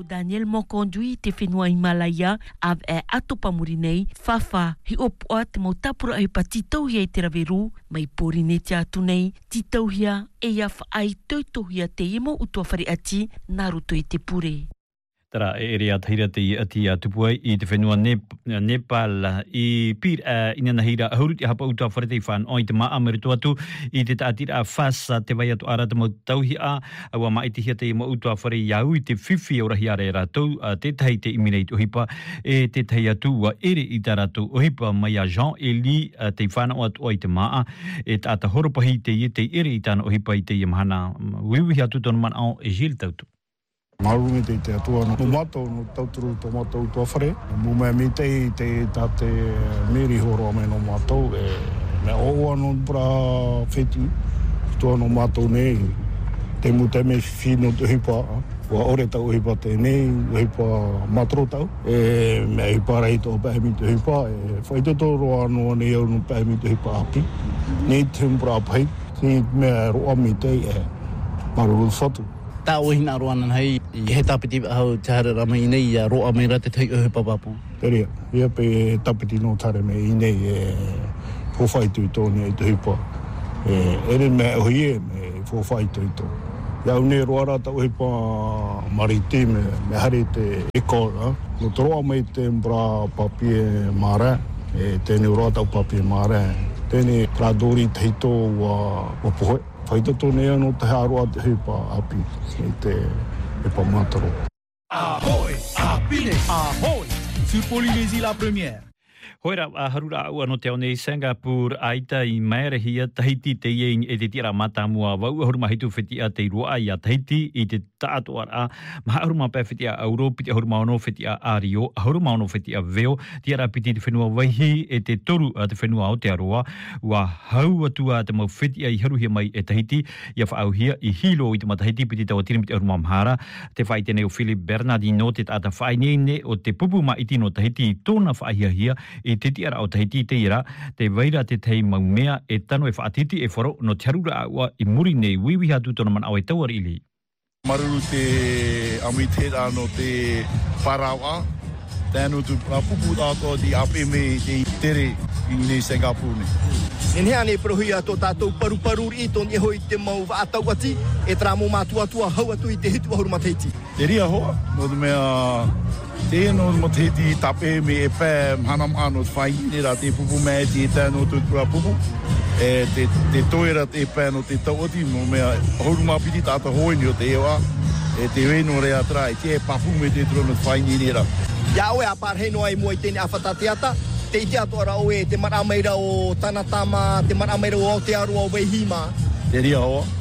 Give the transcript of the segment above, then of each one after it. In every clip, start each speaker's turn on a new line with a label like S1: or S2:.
S1: O Daniel Mokondui te whenua Himalaya a ato pamuri nei whawha hi opua te mau tapura ai pa titauhia I te raweru mai pōri ne te atu nei titauhia e ia whaai tautohia te imo utua whare ati nā ruto I te pure.
S2: Tara area taira te ati tupuai I te whenua Nepal I pir ina nahira ahuru te hapa utua whare te whan oi te maa meritu atu I te taatira a whasa te vai atu ara te mau tauhi a awa mai te hia te ima utua whare iau I te whiwhi ora hiare ratou te tahi te iminei te ohipa e te tahi atu wa ere I ta ratou ohipa mai a Jean-Élie te whanau atu oi te maa e taata horopahi te ere I tana ohipa I te imahana wiwihi atu tonu man au e Gilles Tautu.
S3: Marungi te atua no matou no tauturu to matou tua whare. Mo mea mi te tate meri horo me no matou me oua no pra whetu tua no matou nei. Te mu te me whino te hipa. Wa ore tau hipa te nei, hipa matro tau. Me hipa rei tō pēmi te hipa. Whaitoto roa no nei au no pēmi te hipa api. Nei te mpra pai. Ni mea roa mi te maruru whatu.
S4: Tā ohina roanan hei I he tapiti hau te hara rama I nei roa mai ra te tei ohe papapu.
S3: Teria, ia pe tapiti no tare me I nei whawhaitu I tōni ai te hipa. Ere me ohi me whawhaitu I tō. Iau ne roara tau hipa mariti me hare te ekola. No toroa mai te mbra papie mara, tēne roa tau papie mara. Tēne pradori te hito wa pohe. Whaitoto nea no te haroa te hipa api I te hipa mataro.
S5: Ahoy! Apine! Ahoy! Sur Polynésie la première.
S2: Hoera harura ua no te o nei Singapore aita I Mairehia Tahiti te ieng e te tira matamua wau ahuruma hitu whetia te roa I a Tahiti I te taatoa a maha ahuruma pēr whetia auro piti ahuruma ono whetia a Rio ahuruma ono whetia veo tiara piti te whenua waihi e te toru te whenua o te aroa ua hau atua te mau whetia I haruhia mai e Tahiti ia whaauhia I hilo I te matahiti piti tau atiri piti ahuruma mahara te whai tene o Philip Bernardino te taata whainene o te pupu ma iti no Tahiti I tōna whaihia I te tiara o Tahiti te ira, te waira te tei maumea e tano e whaatiti e wharo no te harura aua I muri nei wiwiha tūtona man au e tauar ili.
S6: Maruru te amitera no te wharawa, tēnu tu pupu tātou di apeme te tere I nei Singapore ne.
S7: Nenhea ne prohia tō tātou paru-paruri I tōni hoi te mau whaatau ati, e tra mō mātua hau atu I te hitu ahuru Tahiti.
S6: Te ria hoa, no te mea tēno Tahiti tape me e pē mhanam ano whainera te pupu mea te tēno tūtura pupu. Te toera te pē no te tauati no mea ahuru mapiti tāta hoini o te ewa. Te weno rea tra I te papu me te trono whainera.
S7: Ia oe a parheno ai mua I tēne awhatateata. Te iti atora oe te marameira o Tanatama, te marameira o Aotearoa o Weihima.
S6: Te ria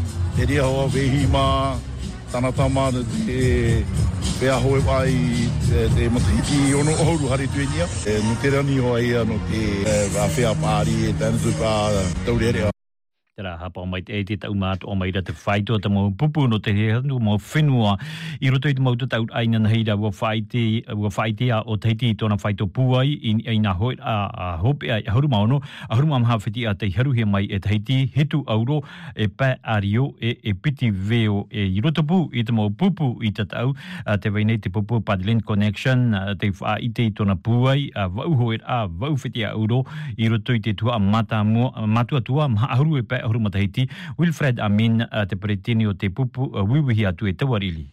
S6: hoa Weihima, Tanatama te pea hoe wai te matahiti ono ohuru hari tuenia. No te rani hoa ia no te whea pāri e tēnu tuka taurerea.
S2: Tera hapa o mai te te tau mātu o mai ra te whaito te mau pupu no te henu mau whenua I roto I te mau tau aina na heira ua whaitea o Tahiti I tōna whaito puai I nā hoi a hope a haruma ono a haruma maha whiti a te haruhia mai e Tahiti hitu auro e pē a Rio e piti veo I roto pu I te mau pupu I te tau te wainei te pupu Paddling Connection te whaite I tōna puai wau hoi a wau whiti a auro I roto I te tua matua tua maha ahuru e pē ahuruma Tahiti, Wilfred Amin te peretini o te pupu wiwihi atu e tawarili.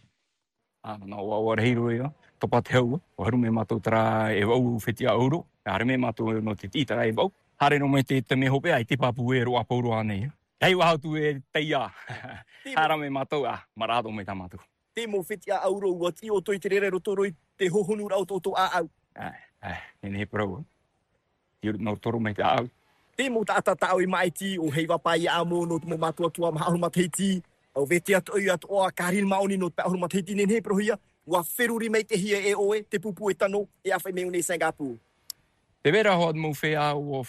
S8: Nā ua rehiru ea, topa te hau, o haru me mātou tara e wau whetia auro, hare me mātou no te titara e wau, hare no me te me hope ai te papu e roa pauro anei. Hei wahautu e teia, hara me mātou marado me ta mātou.
S7: Te mo whetia auro ua ti o toi te rere rotoroi te hohonu rau tō a au.
S8: Nene he parau, no toro me te au.
S7: Te mo tāta tāu I maiti o hei wapai a mo no te mo mātua tua maha ahuruma Tahiti. Au vete atu atu o a kārin maoni no te ahuruma Tahiti nenhe prohia. Ua wheruri mei te hia e oe, te pupu e tano, e awhai meu nei Singapore.
S8: Te vera hoa mo whea o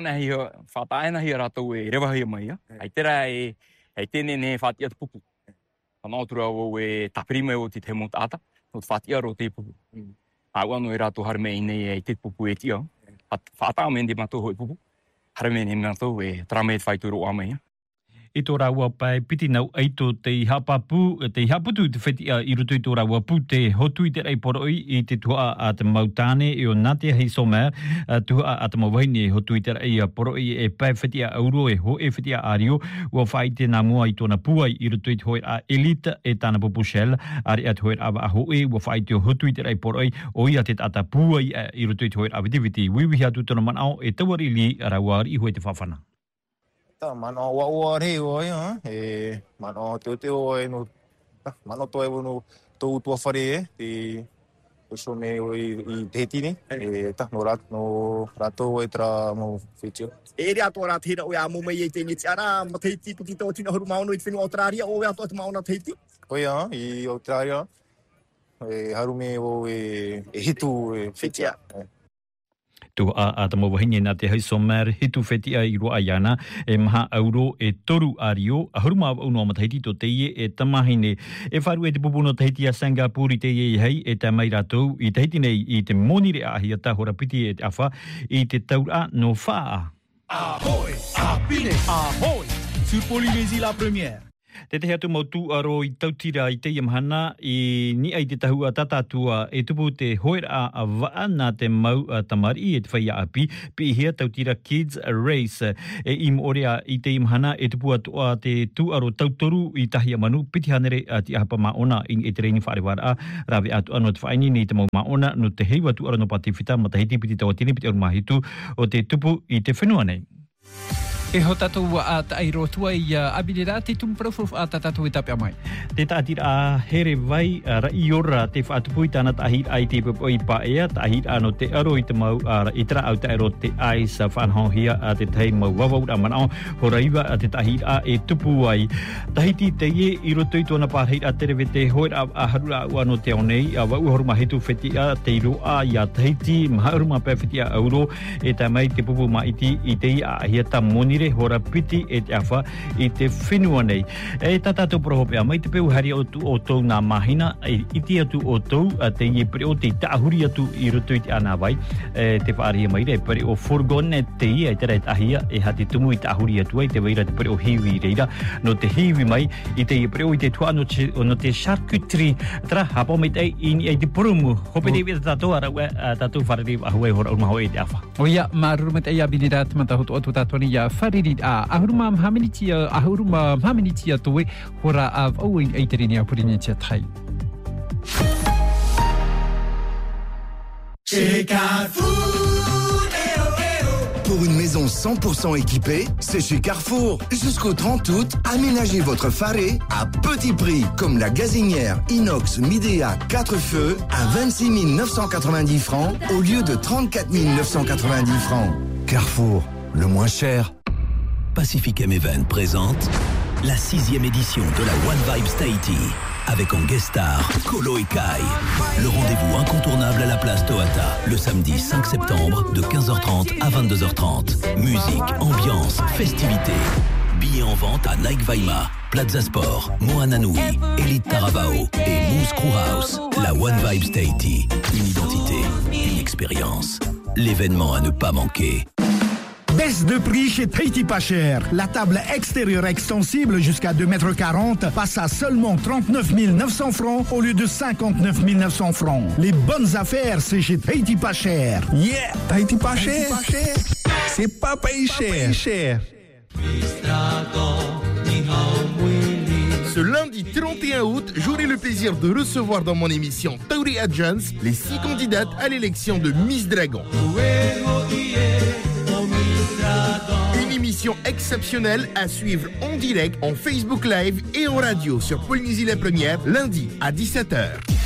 S8: whataena hia ratou e rewahia mai. Ai tera hei tēne ne whatia te pupu. Whanautura o e tapirime o te mo tāta, no te whatia ro te pupu. Auano e ratou harme I nei e te pupu e tia. Whatao mende mātou hoi pupu. Harame ne mātou e trame e whaituro a mai.
S2: e tō rawa pai piti nau aito te haputu te whetia i roto i tō rawa pu te hotu i te rei poroi i te tua a te mautane i o nate hei somer tua a te mawahine e hotu i te rei poroi e pai whetia auro e ho e whetia ario ua whai te nā mua i tōna puai i roto i te hoi a elita e tāna pupushel ari at hoi awa a ho e ua whai te hotu i te rei poroi o ia te tata puai i roto i te hoi a vitiviti wiwi hatu tōna manao e tawari li rawari i hoi te whawhana.
S9: Ta mano wa re oi e mano te oi no mano to e no to tua fare e o so me i te tini e ta no rato e tra mo fitio
S7: e ria to ra thira o ya mo mai te ni tsara ma thei ti puti to tina horu mau no i finu Australia o ya to mau na thei ti
S9: oi i Australia e haru me o e hitu e fitia
S2: Tu a te mawahine nā te hei somer hitu whetia i roa iana e maha auro e toru ario a huruma au noa mataiti to teie e tamahine e wharu e te pupuno tahiti a Singapore i teie i hei e te mai ratou i tahiti nei i te monire a hi a tahora piti e te awha i te taura no whaa.
S5: Ahoy, apine, ahoy, sur Polynésie la première.
S2: Te te hatu mau tū aro i tautira i te iamhana i ni ai te tahua tatatua e tupu te hoera a waa nā te mau tamari e te whaia api pi hea tautira Kids Race e i moorea i te iamhana e tupu atua te tū aro tautoru i tahia manu piti hanere ti ahapa maona i e te reini whaarewara rawe atu anō te whaini ni te mau maona no te heiwa tū aro no pati whita matahiti piti tawatini piti aru mahitu o te tupu i te whenua nei.
S10: E ho tatou a tairo tua i abinera te tumprof a tatou i tape mai.
S2: Te tātira a here vai rai ora te whaatupui tāna tahir ai te pepoi pa ea tahir ano te aro i te mau i tra au te aro te ais whanhohia a te tei mau wawau a manao ho raiwa a te tahir a e tupu ai. Tahiti te ie i roto i tōna pārhir a terewe te hoera a harura au ano te onei a wau horuma hetu whetia te iroa i a Tahiti maharuma pē whetia auro e ta mai te pupu maiti i te i a hia ta moni hora piti e te awha i te whenua nei. E tatatou prohope a mai te peu hari o tō nā mahina i te atu o tō te i pere o te tāhuri atu i roto i te ana vai te whaaria mai re pere o forgone te i te rei tahia e ha te tumu i tāhuri atu ai te weira te pere o hiwi reira no te hiwi mai i te i pere o i te tuano no te charcuterie tra hapo mai te i te purumu hope te i tatou ara tatou whareri ahue hora urmaho i te awha.
S10: O ia, maruma te ia binirat matahotu atu tatoni ia Faridid a ahuruma haminitia toe hora av oin eiterini a purinitia tai.
S5: Chez Carrefour,
S11: Pour une maison 100% équipée, c'est chez Carrefour. Jusqu'au 30 août, aménagez votre faré à petit prix, comme la gazinière inox Midea 4 feux à 26 990 francs au lieu de 34 990 francs. Carrefour, le moins cher.
S12: Pacific M-Event présente la 6e édition de la One Vibes Tahiti avec en guest star Kolo et Kai. Le rendez-vous incontournable à la place Tohata le samedi 5 septembre de 15h30 à 22h30. Musique, ambiance, festivités. Billets en vente à Nike Vaima, Plaza Sport, Moana Nui, Elite Taravao et Moose Crew House. La One Vibes Tahiti, une identité, une expérience. L'événement à ne pas manquer.
S13: Baisse de prix chez Tahiti Pas Cher. La table extérieure extensible jusqu'à 2,40 m passe à seulement 39 900 francs au lieu de 59 900 francs. Les bonnes affaires, c'est chez Tahiti Pas Cher. Yeah, Tahiti Pas Cher. C'est pas payé cher.
S14: Ce lundi 31 août, j'aurai le plaisir de recevoir dans mon émission Tauri Agents les 6 candidates à l'élection de Miss Dragon. Une émission exceptionnelle à suivre en direct, en Facebook Live et en radio sur Polynésie la Première, lundi à 17h.